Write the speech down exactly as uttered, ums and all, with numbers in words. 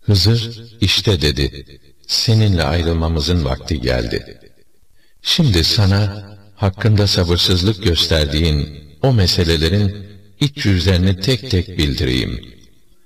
Hızır, işte dedi, seninle ayrılmamızın vakti geldi. Şimdi sana hakkında sabırsızlık gösterdiğin o meselelerin iç yüzlerini tek tek bildireyim.